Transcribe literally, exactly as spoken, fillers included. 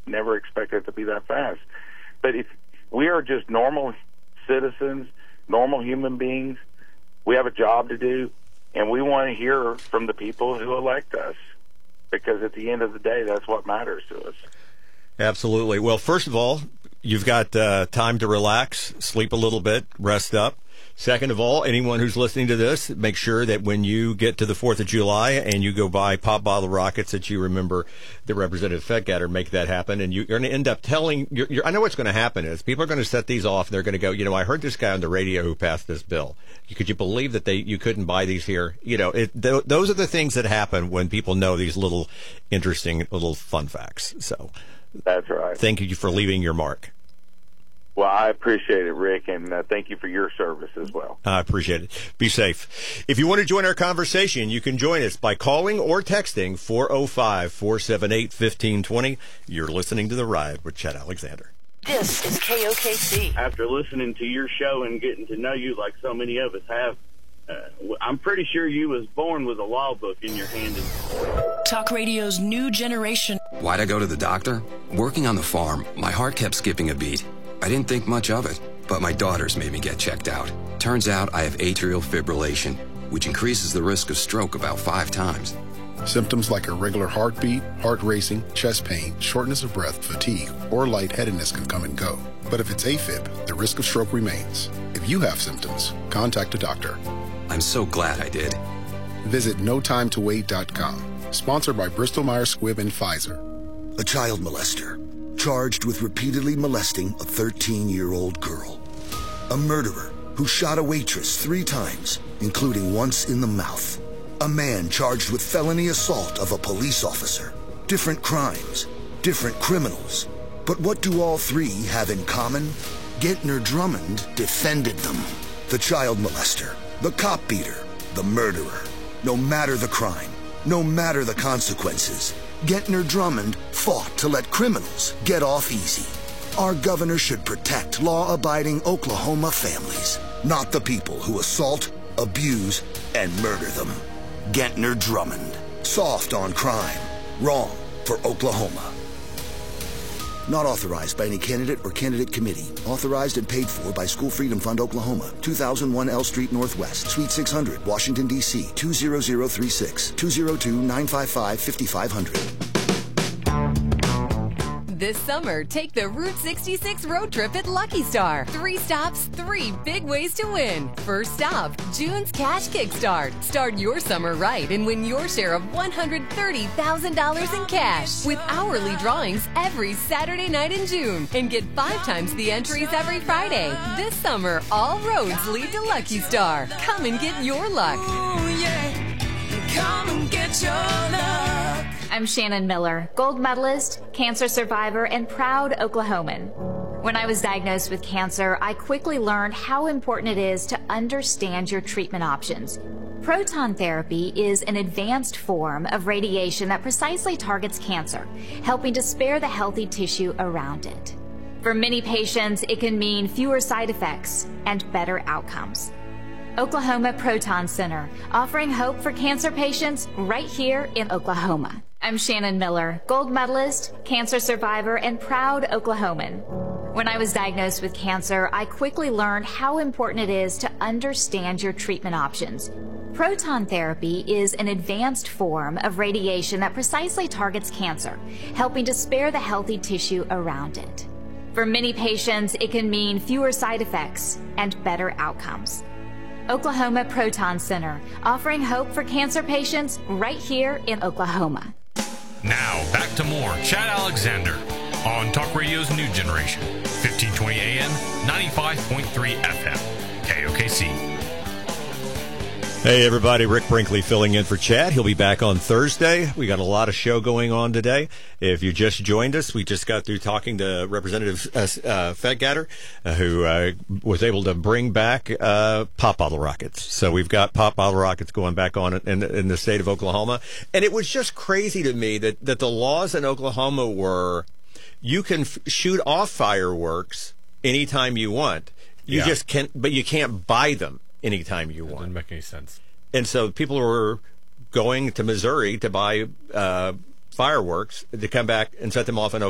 never expected it to be that fast. But if we are just normal citizens, normal human beings, we have a job to do, and we want to hear from the people who elect us, because at the end of the day, that's what matters to us. Absolutely. Well, first of all, you've got uh, time to relax, sleep a little bit, rest up. Second of all, anyone who's listening to this, make sure that when you get to the fourth of July and you go buy pop bottle rockets, that you remember the Representative Fettgatter, make that happen. And you're going to end up telling, you're, you're, I know what's going to happen is people are going to set these off and they're going to go, you know, I heard this guy on the radio who passed this bill. Could you believe that they you couldn't buy these here? You know, it, th- those are the things that happen when people know these little interesting little fun facts. So that's right. Thank you for leaving your mark. Well, I appreciate it, Rick, and uh, thank you for your service as well. I appreciate it. Be safe. If you want to join our conversation, you can join us by calling or texting four oh five, four seven eight, one five two zero. You're listening to The Ride with Chad Alexander. This is K O K C. After listening to your show and getting to know you like so many of us have, uh, I'm pretty sure you was born with a law book in your hand. Talk radio's new generation. Why'd I go to the doctor? Working on the farm, my heart kept skipping a beat. I didn't think much of it, but my daughters made me get checked out. Turns out I have atrial fibrillation, which increases the risk of stroke about five times. Symptoms like irregular heartbeat, heart racing, chest pain, shortness of breath, fatigue, or lightheadedness can come and go. But if it's AFib, the risk of stroke remains. If you have symptoms, contact a doctor. I'm so glad I did. Visit no time to wait dot com. Sponsored by Bristol Myers Squibb and Pfizer. A child molester, charged with repeatedly molesting a thirteen-year-old girl. A murderer who shot a waitress three times, including once in the mouth. A man charged with felony assault of a police officer. Different crimes, different criminals. But what do all three have in common? Gentner Drummond defended them. The child molester, the cop beater, the murderer. No matter the crime, no matter the consequences, Gentner Drummond fought to let criminals get off easy. Our governor should protect law-abiding Oklahoma families, not the people who assault, abuse, and murder them. Gentner Drummond. Soft on crime. Wrong for Oklahoma. Not authorized by any candidate or candidate committee. Authorized and paid for by School Freedom Fund, Oklahoma. two thousand one L Street Northwest, Suite six hundred, Washington, D C two zero zero three six, two zero two, nine five five, five five zero zero. This summer, take the Route sixty-six road trip at Lucky Star. Three stops, three big ways to win. First stop, June's Cash Kickstart. Start your summer right and win your share of one hundred thirty thousand dollars in cash with hourly drawings every Saturday night in June. And get five times the entries every Friday. This summer, all roads lead to Lucky Star. Come and get your luck. Ooh, yeah. Come and get your luck. I'm Shannon Miller, gold medalist, cancer survivor, and proud Oklahoman. When I was diagnosed with cancer, I quickly learned how important it is to understand your treatment options. Proton therapy is an advanced form of radiation that precisely targets cancer, helping to spare the healthy tissue around it. For many patients, it can mean fewer side effects and better outcomes. Oklahoma Proton Center, offering hope for cancer patients right here in Oklahoma. I'm Shannon Miller, gold medalist, cancer survivor, and proud Oklahoman. When I was diagnosed with cancer, I quickly learned how important it is to understand your treatment options. Proton therapy is an advanced form of radiation that precisely targets cancer, helping to spare the healthy tissue around it. For many patients, it can mean fewer side effects and better outcomes. Oklahoma Proton Center, offering hope for cancer patients right here in Oklahoma. Now, back to more Chad Alexander on Talk Radio's New Generation, fifteen twenty A M, ninety-five point three F M, K O K C. Hey, everybody. Rick Brinkley filling in for Chad. He'll be back on Thursday. We got a lot of show going on today. If you just joined us, we just got through talking to Representative uh, uh, Fettgatter, uh, who uh, was able to bring back uh, pop bottle rockets. So we've got pop bottle rockets going back on in, in the state of Oklahoma. And it was just crazy to me that, that the laws in Oklahoma were you can f- shoot off fireworks anytime you want. You yeah. just can't, but you can't buy them anytime you that want. Doesn't make any sense. And so people were going to Missouri to buy uh, fireworks to come back and set them off in